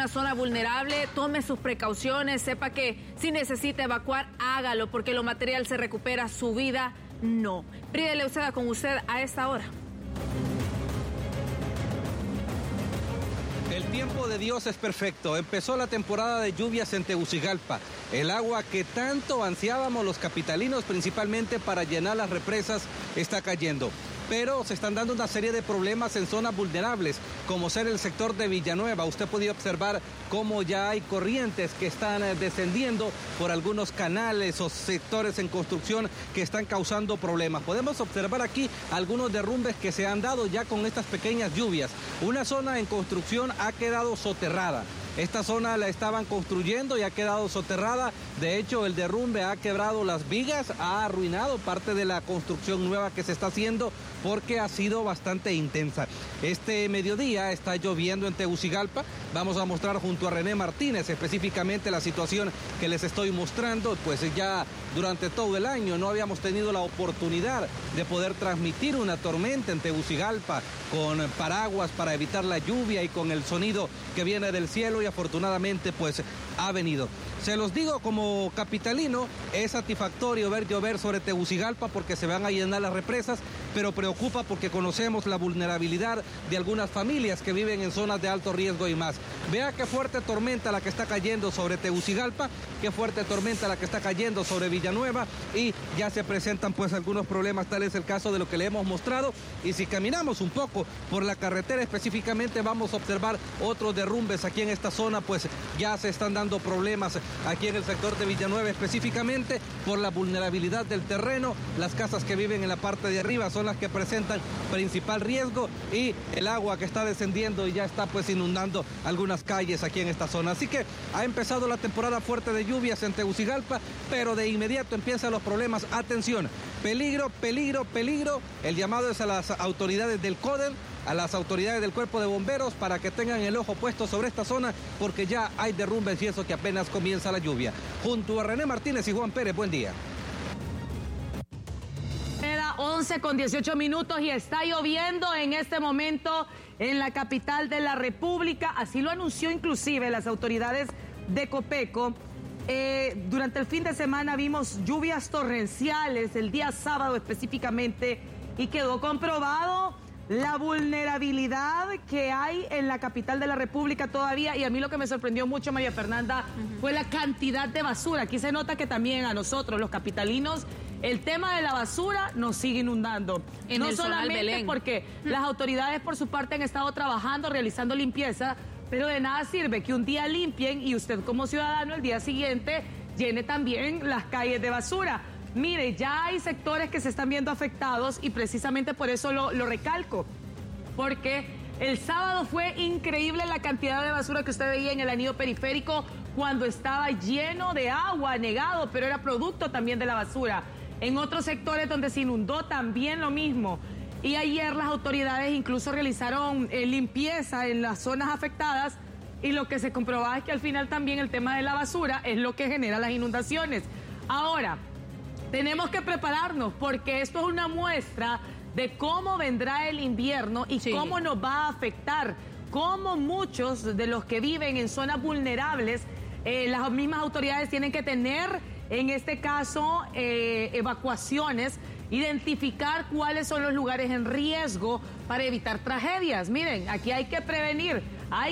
una zona vulnerable, tome sus precauciones, sepa que si necesita evacuar, hágalo, porque lo material se recupera, su vida no. Pride Leuceda con usted a esta hora. El tiempo de Dios es perfecto. Empezó la temporada de lluvias en Tegucigalpa. El agua que tanto ansiábamos los capitalinos, principalmente para llenar las represas, está cayendo. Pero se están dando una serie de problemas en zonas vulnerables, como ser el sector de Villanueva. Usted podía observar cómo ya hay corrientes que están descendiendo por algunos canales o sectores en construcción que están causando problemas. Podemos observar aquí algunos derrumbes que se han dado ya con estas pequeñas lluvias. Una zona en construcción ha quedado soterrada. Esta zona la estaban construyendo y ha quedado soterrada. De hecho, el derrumbe ha quebrado las vigas, ha arruinado parte de la construcción nueva que se está haciendo porque ha sido bastante intensa. Este mediodía está lloviendo en Tegucigalpa. Vamos a mostrar junto a René Martínez específicamente la situación que les estoy mostrando. Pues ya durante todo el año no habíamos tenido la oportunidad de poder transmitir una tormenta en Tegucigalpa con paraguas para evitar la lluvia y con el sonido que viene del cielo, y afortunadamente pues ha venido. Se los digo como capitalino, es satisfactorio ver llover sobre Tegucigalpa porque se van a llenar las represas, pero preocupa porque conocemos la vulnerabilidad de algunas familias que viven en zonas de alto riesgo y más. Vea qué fuerte tormenta la que está cayendo sobre Tegucigalpa, qué fuerte tormenta la que está cayendo sobre Villanueva, y ya se presentan pues algunos problemas, tal es el caso de lo que le hemos mostrado. Y si caminamos un poco por la carretera específicamente, vamos a observar otros derrumbes aquí en esta zona, pues ya se están dando problemas aquí en el sector de Villanueva específicamente por la vulnerabilidad del terreno. Las casas que viven en la parte de arriba son las que presentan principal riesgo, y el agua que está descendiendo y ya está pues inundando algunas calles aquí en esta zona. Así que ha empezado la temporada fuerte de lluvias en Tegucigalpa, pero de inmediato empiezan los problemas. Atención, peligro, peligro, peligro. El llamado es a las autoridades del CODEN, a las autoridades del Cuerpo de Bomberos, para que tengan el ojo puesto sobre esta zona, porque ya hay derrumbes y eso que apenas comienza la lluvia. Junto a René Martínez y Juan Pérez, buen día. Era 11:18 y está lloviendo en este momento en la capital de la República. Así lo anunció inclusive las autoridades de Copeco. Durante el fin de semana vimos lluvias torrenciales, el día sábado específicamente, y quedó comprobado la vulnerabilidad que hay en la capital de la República todavía. Y a mí lo que me sorprendió mucho, María Fernanda, fue la cantidad de basura. Aquí se nota que también a nosotros, los capitalinos, el tema de la basura nos sigue inundando. No solamente porque las autoridades por su parte han estado trabajando, realizando limpieza, pero de nada sirve que un día limpien y usted como ciudadano el día siguiente llene también las calles de basura. Mire, ya hay sectores que se están viendo afectados y precisamente por eso lo recalco, porque el sábado fue increíble la cantidad de basura que usted veía en el anillo periférico cuando estaba lleno de agua, anegado, pero era producto también de la basura. En otros sectores donde se inundó también lo mismo. Y ayer las autoridades incluso realizaron limpieza en las zonas afectadas, y lo que se comprobaba es que al final también el tema de la basura es lo que genera las inundaciones. Ahora, tenemos que prepararnos porque esto es una muestra de cómo vendrá el invierno y cómo nos va a afectar, cómo muchos de los que viven en zonas vulnerables, las mismas autoridades tienen que tener, en este caso, evacuaciones, identificar cuáles son los lugares en riesgo para evitar tragedias. Miren, aquí hay que prevenir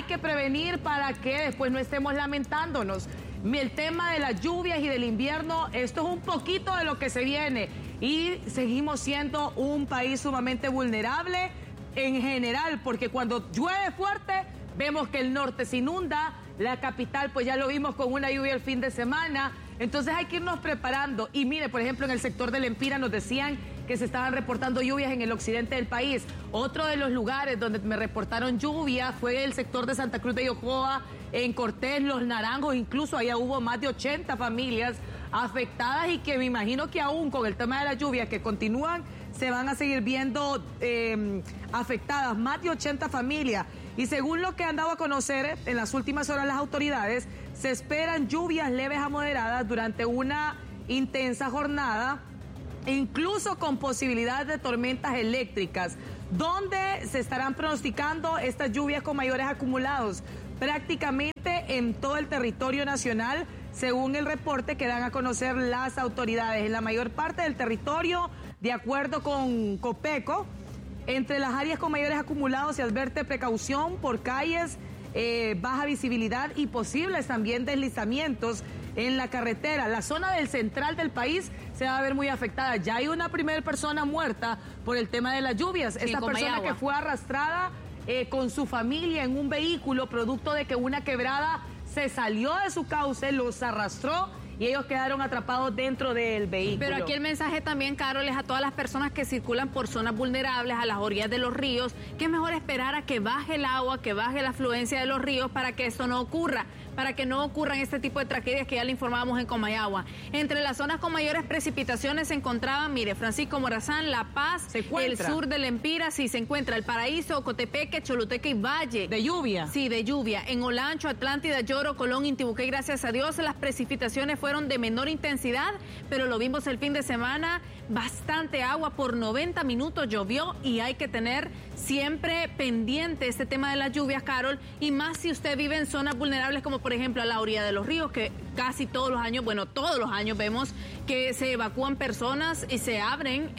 para que después no estemos lamentándonos. El tema de las lluvias y del invierno, esto es un poquito de lo que se viene, y seguimos siendo un país sumamente vulnerable en general, porque cuando llueve fuerte vemos que el norte se inunda, la capital pues ya lo vimos con una lluvia el fin de semana. Entonces hay que irnos preparando. Y mire, por ejemplo, en el sector de Lempira nos decían que se estaban reportando lluvias en el occidente del país. Otro de los lugares donde me reportaron lluvia fue el sector de Santa Cruz de Yojoa, en Cortés, Los Naranjos. Incluso allá hubo más de 80 familias afectadas, y que me imagino que aún con el tema de las lluvias que continúan, se van a seguir viendo afectadas más de 80 familias. Y según lo que han dado a conocer en las últimas horas las autoridades, se esperan lluvias leves a moderadas durante una intensa jornada, incluso con posibilidad de tormentas eléctricas, donde se estarán pronosticando estas lluvias con mayores acumulados. prácticamente en todo el territorio nacional, según el reporte que dan a conocer las autoridades. En la mayor parte del territorio, de acuerdo con Copeco, entre las áreas con mayores acumulados se advierte precaución por calles, baja visibilidad y posibles también deslizamientos en la carretera. La zona del central del país se va a ver muy afectada. Ya hay una primera persona muerta por el tema de las lluvias. Sí, esta persona que fue arrastrada con su familia en un vehículo, producto de que una quebrada se salió de su cauce, los arrastró y ellos quedaron atrapados dentro del vehículo. Pero aquí el mensaje también, Carol, es a todas las personas que circulan por zonas vulnerables, a las orillas de los ríos, que es mejor esperar a que baje el agua, que baje la afluencia de los ríos para que esto no ocurra, para que no ocurran este tipo de tragedias que ya le informábamos en Comayagua. Entre las zonas con mayores precipitaciones se encontraban, mire, Francisco Morazán, La Paz, el sur del Empira, sí, se encuentra El Paraíso, Cotepeque, Choluteca y Valle. ¿De lluvia? Sí, de lluvia. En Olancho, Atlántida, Lloro, Colón, Intibucay, gracias a Dios, las precipitaciones fueron de menor intensidad, pero lo vimos el fin de semana, bastante agua, por 90 minutos llovió y hay que tener siempre pendiente este tema de las lluvias, Carol, y más si usted vive en zonas vulnerables como por ejemplo a la orilla de los ríos, que casi todos los años, bueno, todos los años vemos que se evacúan personas y se abren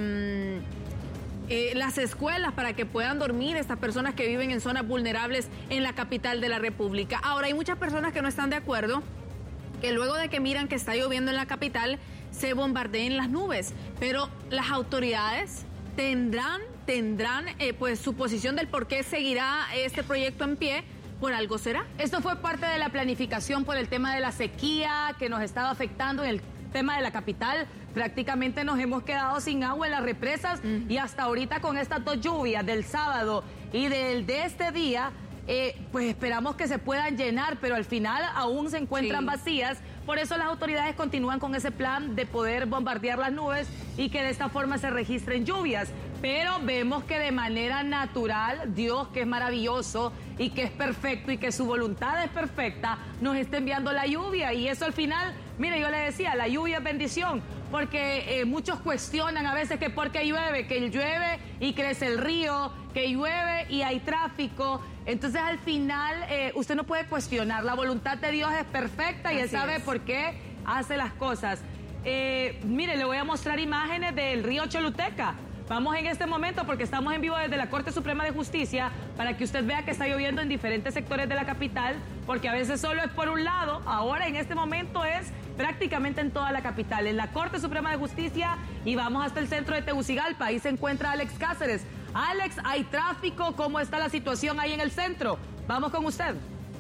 las escuelas para que puedan dormir estas personas que viven en zonas vulnerables en la capital de la República. Ahora, hay muchas personas que no están de acuerdo, que luego de que miran que está lloviendo en la capital, se bombardeen las nubes, pero las autoridades tendrán pues su posición del por qué seguirá este proyecto en pie. ¿Por algo será? Esto fue parte de la planificación por el tema de la sequía que nos estaba afectando en el tema de la capital. Prácticamente nos hemos quedado sin agua en las represas y hasta ahorita con estas dos lluvias del sábado y de este día, pues esperamos que se puedan llenar, pero al final aún se encuentran vacías. Por eso las autoridades continúan con ese plan de poder bombardear las nubes y que de esta forma se registren lluvias. Pero vemos que de manera natural, Dios, que es maravilloso y que es perfecto y que su voluntad es perfecta, nos está enviando la lluvia. Y eso al final, mire, yo le decía, la lluvia es bendición, porque muchos cuestionan a veces que por qué llueve, que llueve y crece el río, que llueve y hay tráfico. Entonces al final usted no puede cuestionar, la voluntad de Dios es perfecta y Él sabe por qué hace las cosas. Mire, le voy a mostrar imágenes del río Choluteca. Vamos en este momento porque estamos en vivo desde la Corte Suprema de Justicia para que usted vea que está lloviendo en diferentes sectores de la capital, porque a veces solo es por un lado, ahora en este momento es prácticamente en toda la capital, en la Corte Suprema de Justicia, y vamos hasta el centro de Tegucigalpa. Ahí se encuentra Alex Cáceres. Alex, ¿hay tráfico? ¿Cómo está la situación ahí en el centro? Vamos con usted.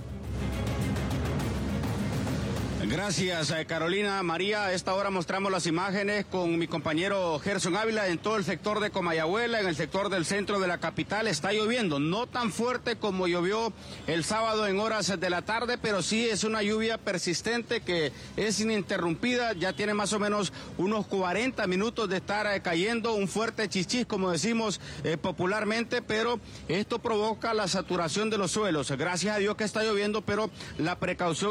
Gracias, Carolina. María, a esta hora mostramos las imágenes con mi compañero Gerson Ávila en todo el sector de Comayagüela, en el sector del centro de la capital. Está lloviendo, no tan fuerte como llovió el sábado en horas de la tarde, pero sí es una lluvia persistente que es ininterrumpida. Ya tiene más o menos unos 40 minutos de estar cayendo, un fuerte chichis, como decimos popularmente, pero esto provoca la saturación de los suelos. Gracias a Dios que está lloviendo, pero la precaución